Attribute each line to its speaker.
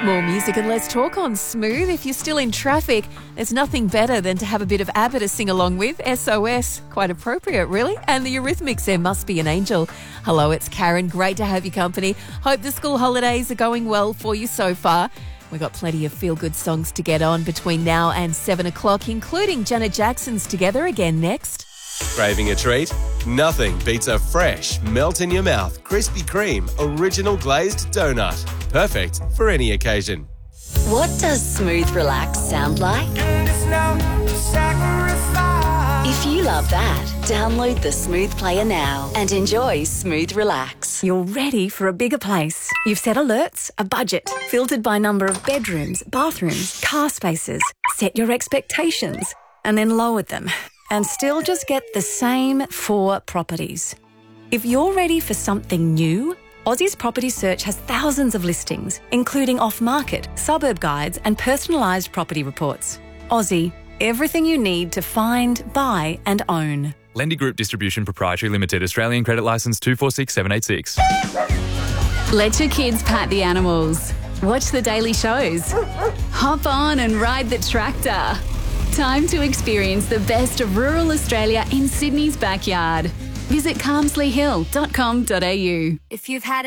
Speaker 1: More music and less talk on Smooth. If you're still in traffic, there's nothing better than to have a bit of ABBA to sing along with. SOS, quite appropriate, really. And the Eurythmics, There Must Be an Angel. Hello, it's Karen. Great to have your company. Hope the school holidays are going well for you so far. We've got plenty of feel-good songs to get on between now and 7 o'clock, including Janet Jackson's Together Again next.
Speaker 2: Craving a treat? Nothing beats a fresh, melt-in-your-mouth Krispy Kreme original glazed donut. Perfect for any occasion.
Speaker 3: What does Smooth Relax sound like? If you love that, download the Smooth Player now and enjoy Smooth Relax.
Speaker 4: You're ready for a bigger place. You've set alerts, a budget, filtered by number of bedrooms, bathrooms, car spaces, set your expectations, and then lowered them, and still just get the same 4 properties. If you're ready for something new, Aussie's Property Search has thousands of listings, including off-market, suburb guides and personalised property reports. Aussie, everything you need to find, buy and own.
Speaker 5: Lendy Group Distribution Proprietary Limited, Australian Credit Licence 246786.
Speaker 6: Let your kids pat the animals. Watch the daily shows. Hop on and ride the tractor. Time to experience the best of rural Australia in Sydney's backyard. Visit calmsleyhill.com.au.
Speaker 4: If you've had